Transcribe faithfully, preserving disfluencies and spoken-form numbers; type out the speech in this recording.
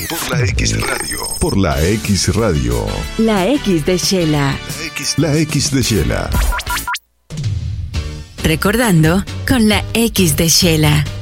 Por la X Radio. Por la X Radio. La X de Shela. La X, la X de Shela. Recordando con la X de Shela.